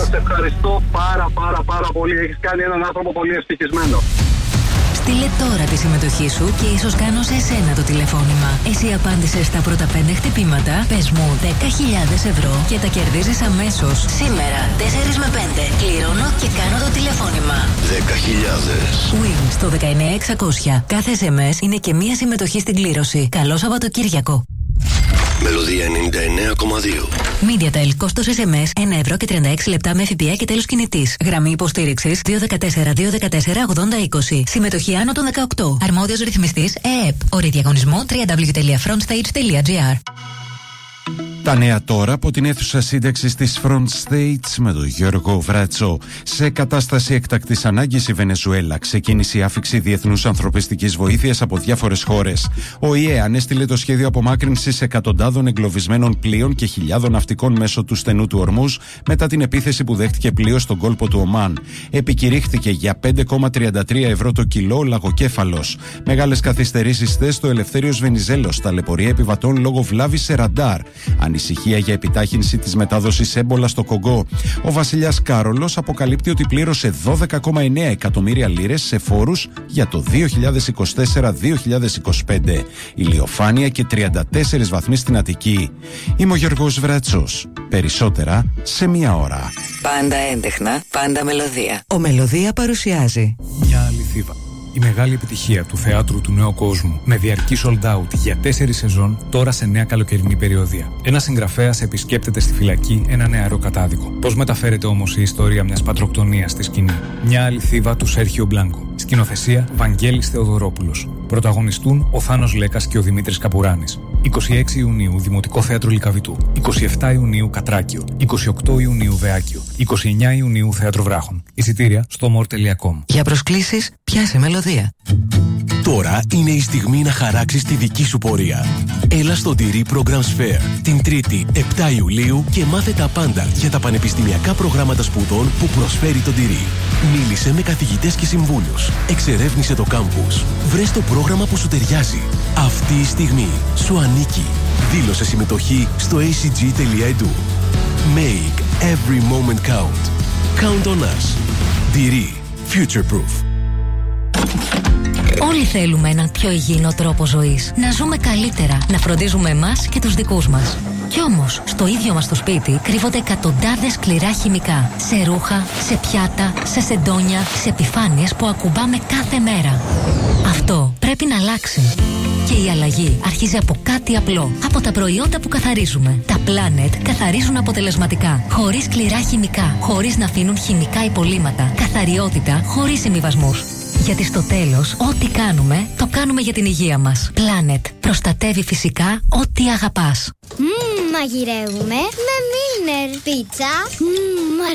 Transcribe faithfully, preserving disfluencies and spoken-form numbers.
σε ευχαριστώ πάρα πάρα πάρα πολύ. Έχεις κάνει έναν άνθρωπο πολύ ευτυχισμένο. Στείλε τώρα τη συμμετοχή σου και ίσως κάνω σε εσένα το τηλεφώνημα. Εσύ απάντησες στα πρώτα πέντε χτυπήματα, πες μου δέκα χιλιάδες ευρώ και τα κερδίζεις αμέσως. Σήμερα, τέσσερα με πέντε, κληρώνω και κάνω το τηλεφώνημα. δέκα χιλιάδες. Win στο δεκαεννιά εξακόσια. Κάθε ες εμ ες είναι και μία συμμετοχή στην κλήρωση. Καλό Σαββατοκύριακο. Μελωδία ενενήντα εννέα κόμμα δύο. MediaTel, κόστος ες εμ ες ένα ευρώ και τριάντα έξι λεπτά με ΦΠΑ και τέλος κινητής. Γραμμή υποστήριξης δύο ένα τέσσερα δύο ένα τέσσερα ογδόντα είκοσι. Συμμετοχή άνω των δεκαοκτώ. Αρμόδιος ρυθμιστής ΕΕΠ. Όροι διαγωνισμού double-u double-u double-u τελεία frontstage τελεία gr. Τα νέα τώρα από την αίθουσα σύνταξης της Front States με τον Γιώργο Βράτσο. Σε κατάσταση έκτακτης ανάγκης η Βενεζουέλα ξεκίνησε η άφιξη διεθνούς ανθρωπιστικής βοήθειας από διάφορες χώρες. Ο ΙΕ ανέστειλε το σχέδιο απομάκρυνσης εκατοντάδων εγκλωβισμένων πλοίων και χιλιάδων ναυτικών μέσω του στενού του Ορμούζ μετά την επίθεση που δέχτηκε πλοίο στον κόλπο του Ομάν. Επικηρύχθηκε για πέντε κόμμα τριάντα τρία ευρώ το κιλό λαγοκέφαλος. Μεγάλες καθυστερήσεις θε στο Ελευθέριος Βενιζέλος, ταλαιπωρία επιβατών λόγω βλάβης σε ραντάρ. Ανησυχία για επιτάχυνση της μετάδοσης έμπολα στο Κογκό. Ο βασιλιάς Κάρολος αποκαλύπτει ότι πλήρωσε δώδεκα κόμμα εννέα εκατομμύρια λίρες σε φόρους για το δύο χιλιάδες είκοσι τέσσερα δύο χιλιάδες είκοσι πέντε. Ηλιοφάνεια και τριάντα τέσσερις βαθμοί στην Αττική. Είμαι ο Γιώργος Βράτσος. Περισσότερα σε μία ώρα. Πάντα έντεχνα, πάντα μελωδία. Ο Μελωδία παρουσιάζει Μια αληθίδα. Η μεγάλη επιτυχία του θεάτρου του νέου κόσμου με διαρκή sold out για τέσσερις σεζόν τώρα σε νέα καλοκαιρινή περιοδία. Ένας συγγραφέας επισκέπτεται στη φυλακή ένα νεαρό κατάδικο. Πώς μεταφέρεται όμως η ιστορία μιας πατροκτονίας στη σκηνή? Μια αληθίδα του Σέρχιο Μπλάνκο. Σκηνοθεσία Βαγγέλης Θεοδωρόπουλος. Πρωταγωνιστούν ο Θάνος Λέκας και ο Δημήτρης Καπουράνης. είκοσι έξι Ιουνίου Δημοτικό Θέατρο Λυκαβητού. είκοσι επτά Ιουνίου Κατράκιο. είκοσι οκτώ Ιουνίου Βεάκιο. είκοσι εννέα Ιουνίου Θέατρο Βράχων. Εισιτήρια στο more τελεία com. Για προσκλήσεις, πιάσε Μελωδία. Τώρα είναι η στιγμή να χαράξεις τη δική σου πορεία. Έλα στο Ντυρί Programs Fair την Τρίτη επτά Ιουλίου και μάθε τα πάντα για τα πανεπιστημιακά προγράμματα σπουδών που προσφέρει το Ντυρί. Μίλησε με καθηγητές και συμβούλους. Εξερεύνησε το κάμπους. Βρες το πρόγραμμα που σου ταιριάζει. Αυτή η στιγμή σου ανήκει. Δήλωσε συμμετοχή στο έι σι τζι τελεία ι ντι. Make every moment count. Count on us. Ντυρί. Future proof. Όλοι θέλουμε έναν πιο υγιεινό τρόπο ζωής. Να ζούμε καλύτερα, να φροντίζουμε εμάς και τους δικούς μας. Κι όμως, στο ίδιο μας το σπίτι κρύβονται εκατοντάδες σκληρά χημικά. Σε ρούχα, σε πιάτα, σε σεντόνια, σε επιφάνειες που ακουμπάμε κάθε μέρα. Αυτό πρέπει να αλλάξει. Και η αλλαγή αρχίζει από κάτι απλό. Από τα προϊόντα που καθαρίζουμε. Τα Planet καθαρίζουν αποτελεσματικά. Χωρίς σκληρά χημικά. Χωρίς να αφήνουν χημικά υπολείμματα. Καθαριότητα χωρίς συμβιβασμούς. Γιατί στο τέλος, ό,τι κάνουμε, το κάνουμε για την υγεία μας. Planet. Προστατεύει φυσικά ό,τι αγαπάς. Μμμ, μαγειρεύουμε με Milner. Πίτσα. Μμμ,